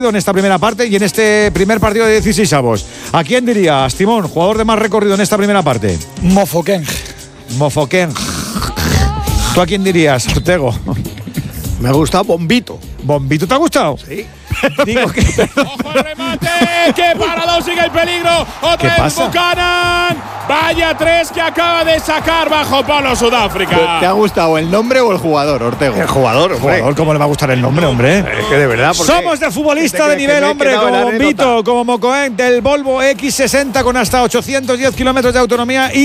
en esta primera parte y en este primer partido de 16avos. ¿A quién dirías, Timón, jugador de más recorrido en esta primera parte? Mofoken. ¿Tú a quién dirías, Ortego? Me ha gustado Bombito. ¿Bombito te ha gustado? Sí. Digo que… ¡Ojo al remate! ¡Qué parado! ¡Sigue el peligro! ¡Otra vez Buchanan! ¡Vaya tres que acaba de sacar bajo palo Sudáfrica! ¿Te ha gustado el nombre o el jugador, Ortego? El jugador, ¿cómo le va a gustar el nombre, hombre? Es que de verdad. Somos de futbolista de nivel, hombre, como Bombito, como Mocoen, del Volvo X60 con hasta 810 kilómetros de autonomía y